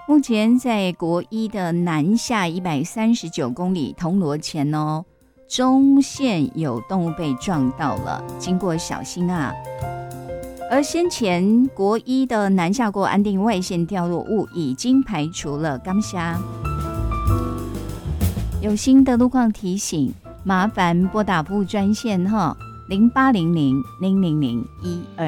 目前在国一的南下139公里铜锣前哦，中线有动物被撞到了，经过小心啊。而先前国一的南下过安定外线掉落物已经排除了，感谢。有新的路况提醒，麻烦拨打部专线哈，0800 000 122。